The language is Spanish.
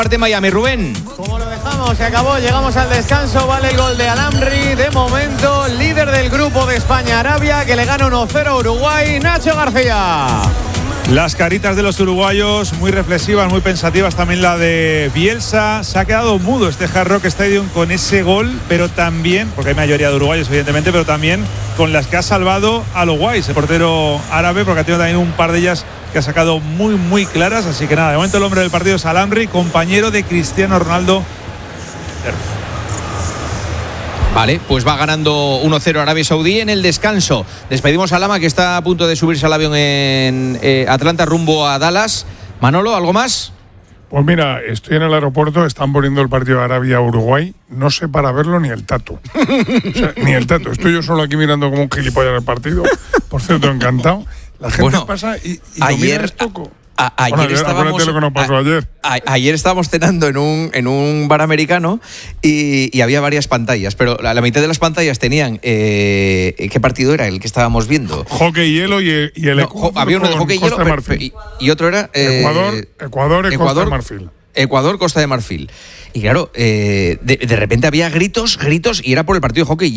Parte Miami, Rubén. Como lo dejamos, se acabó, llegamos al descanso, vale el gol de Al-Amri, de momento líder del grupo de España-Arabia, que le gana 1-0 a Uruguay, Nacho García. Las caritas de los uruguayos muy reflexivas, muy pensativas, también la de Bielsa. Se ha quedado mudo este Hard Rock Stadium con ese gol, pero también, porque hay mayoría de uruguayos evidentemente, pero también con las que ha salvado a los Guays, el portero árabe, porque ha tenido también un par de ellas que ha sacado muy claras. Así que nada, de momento el hombre del partido es Al-Amri, compañero de Cristiano Ronaldo. Vale, pues va ganando 1-0 Arabia Saudí en el descanso. Despedimos a Lama, que está a punto de subirse al avión en Atlanta rumbo a Dallas. Manolo, ¿algo más? Pues mira, estoy en el aeropuerto, están poniendo el partido de Arabia-Uruguay, no sé para verlo ni el Tato. O sea, ni el Tato, estoy yo solo aquí mirando como un gilipollas el partido. Por cierto, encantado. La gente pasa y ayer, es poco. Ayer estábamos, lo que nos pasó ayer. Ayer estábamos cenando en un bar americano y había varias pantallas, pero la mitad de las pantallas tenían ¿qué partido era el que estábamos viendo? Hockey hielo y el Ecuador. Había uno de hockey hielo y otro era Ecuador y Costa de Marfil. Ecuador, Costa de Marfil. Y claro, de repente había gritos y era por el partido de hockey.